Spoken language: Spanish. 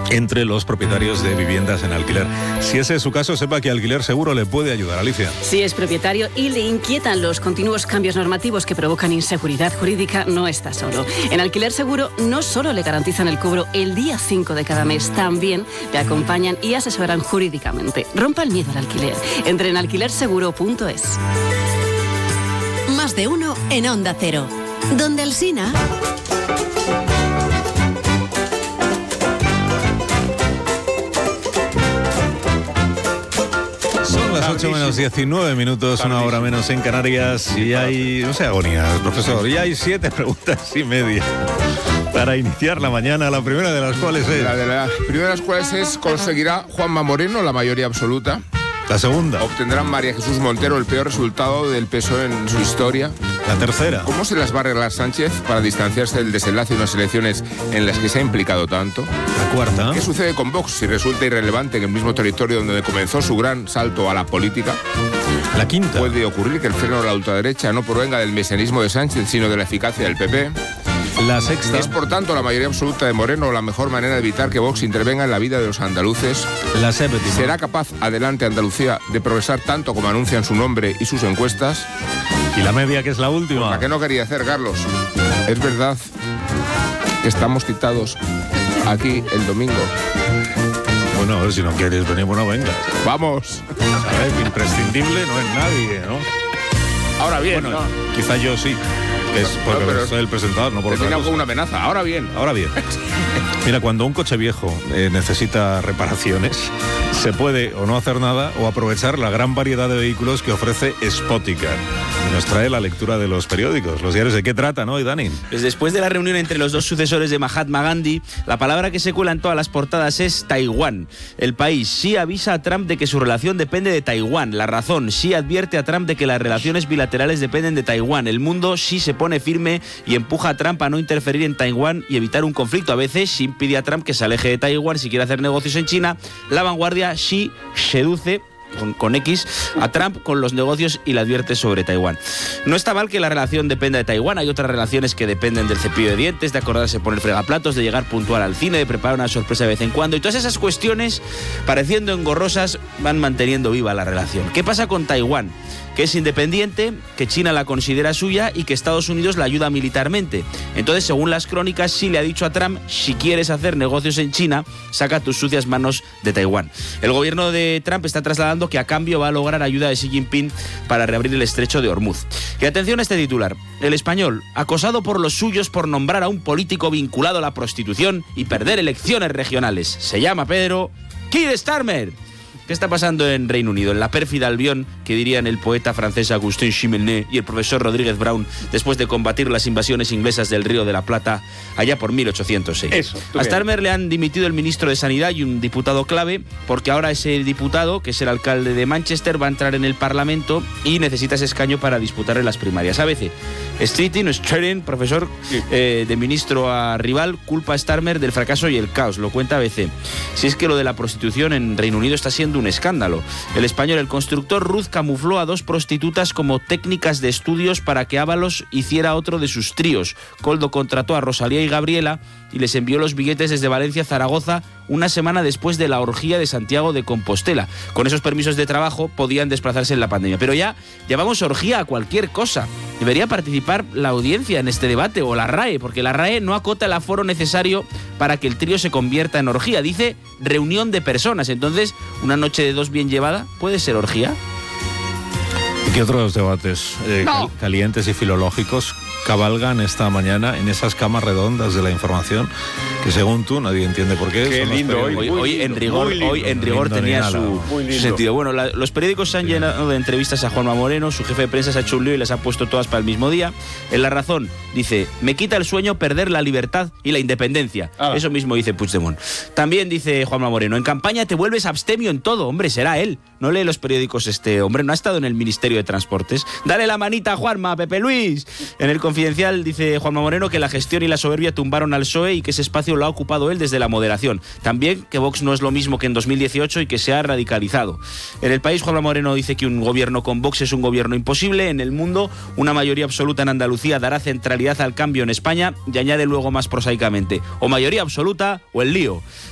entre los propietarios de viviendas en alquiler. Si ese es su caso, sepa que Alquiler Seguro le puede ayudar. Alicia. Si es propietario y le inquietan los continuos cambios normativos que provocan inseguridad jurídica, no está solo. En Alquiler Seguro no solo le garantizan el cobro el día 5 de cada mes, también le acompañan y asesoran jurídicamente. Rompa el miedo al alquiler. Entre en alquilerseguro.es. Más de uno en Onda Cero. Donde Alsina. Las 8 menos 19 minutos, una hora menos en Canarias, y hay, no sé, agonías, profesor, y hay 7 preguntas y media para iniciar la mañana, la primera de las cuales es... La primera de las cuales es, ¿conseguirá Juanma Moreno la mayoría absoluta? La segunda. ¿Obtendrá María Jesús Montero el peor resultado del PSOE en su historia? La tercera. ¿Cómo se las va a arreglar Sánchez para distanciarse del desenlace de unas elecciones en las que se ha implicado tanto? La cuarta. ¿Qué sucede con Vox si resulta irrelevante en el mismo territorio donde comenzó su gran salto a la política? La quinta. ¿Puede ocurrir que el freno de la ultraderecha no provenga del mesianismo de Sánchez, sino de la eficacia del PP? La sexta. ¿Es por tanto la mayoría absoluta de Moreno la mejor manera de evitar que Vox intervenga en la vida de los andaluces? La séptima. ¿Será capaz Adelante Andalucía de progresar tanto como anuncian su nombre y sus encuestas? Y la media, que es la última. ¿Para qué no quería hacer, Carlos? Es verdad que estamos citados aquí el domingo. Bueno, a ver, si no quieres venir, bueno, venga. ¡Vamos! A ver, imprescindible no es nadie, ¿no? Ahora bien, bueno, ¿no? Quizá yo sí. Es porque pero soy el presentador, no por otra termina cosa. con una amenaza. Ahora bien. Ahora bien. Mira, cuando un coche viejo necesita reparaciones, se puede o no hacer nada o aprovechar la gran variedad de vehículos que ofrece Spoticar. Nos trae la lectura de los periódicos, los diarios. ¿De qué tratan hoy, Dani? Pues después de la reunión entre los dos sucesores de Mahatma Gandhi, la palabra que se cuela en todas las portadas es Taiwán. El país sí avisa a Trump de que su relación depende de Taiwán. La razón sí advierte a Trump de que las relaciones bilaterales dependen de Taiwán. El mundo sí se pone firme y empuja a Trump a no interferir en Taiwán y evitar un conflicto. A veces sí pide a Trump que se aleje de Taiwán si quiere hacer negocios en China. La Vanguardia sí seduce con X a Trump con los negocios y le advierte sobre Taiwán. No está mal que la relación dependa de Taiwán, hay otras relaciones que dependen del cepillo de dientes, de acordarse por el fregaplatos, de llegar puntual al cine, de preparar una sorpresa de vez en cuando, y todas esas cuestiones, pareciendo engorrosas, van manteniendo viva la relación. ¿Qué pasa con Taiwán? Que es independiente, que China la considera suya y que Estados Unidos la ayuda militarmente. Entonces, según las crónicas, sí le ha dicho a Trump, si quieres hacer negocios en China, saca tus sucias manos de Taiwán. El gobierno de Trump está trasladando que a cambio va a lograr ayuda de Xi Jinping para reabrir el estrecho de Hormuz. Y atención a este titular. El Español, acosado por los suyos por nombrar a un político vinculado a la prostitución y perder elecciones regionales. Se llama Pedro Keir Starmer. ¿Qué está pasando en Reino Unido? En la pérfida Albión, que dirían el poeta francés Agustín Chimelné y el profesor Rodríguez Brown, después de combatir las invasiones inglesas del Río de la Plata allá por 1806. A Starmer le han dimitido el ministro de Sanidad y un diputado clave, porque ahora ese diputado, que es el alcalde de Manchester, va a entrar en el Parlamento y necesita ese escaño para disputarle las primarias. ABC, Streeting, profesor de ministro a rival, culpa a Starmer del fracaso y el caos, lo cuenta ABC. Si es que lo de la prostitución en Reino Unido está siendo un escándalo. El español, el constructor Ruz, camufló a 2 prostitutas como técnicas de estudios para que Ábalos hiciera otro de sus tríos. Coldo contrató a Rosalía y Gabriela y les envió los billetes desde Valencia a Zaragoza una semana después de la orgía de Santiago de Compostela. Con esos permisos de trabajo podían desplazarse en la pandemia. Pero ya llamamos orgía a cualquier cosa. Debería participar la audiencia en este debate o la RAE, porque la RAE no acota el aforo necesario para que el trío se convierta en orgía. Dice reunión de personas. Entonces, una noche de 2 bien llevada puede ser orgía. ¿Y qué otros debates calientes y filológicos cabalgan esta mañana en esas camas redondas de la información que, según tú, nadie entiende por qué? Qué lindo, hoy en rigor tenía su sentido. Bueno, los periódicos se han llenado de entrevistas a Juanma Moreno, su jefe de prensa se ha hecho un lío y les ha puesto todas para el mismo día. En La Razón dice, me quita el sueño perder la libertad y la independencia. Eso mismo dice Puigdemont. También dice Juanma Moreno, en campaña te vuelves abstemio en todo. Hombre, será él. No lee los periódicos este hombre, no ha estado en el Ministerio de Transportes. Dale la manita a Juanma, Pepe Luis. En el Confidencial dice Juanma Moreno que la gestión y la soberbia tumbaron al PSOE y que ese espacio lo ha ocupado él desde la moderación. También que Vox no es lo mismo que en 2018 y que se ha radicalizado. En El País, Juanma Moreno dice que un gobierno con Vox es un gobierno imposible. En El Mundo, una mayoría absoluta en Andalucía dará centralidad al cambio en España y añade luego más prosaicamente, o mayoría absoluta o el lío.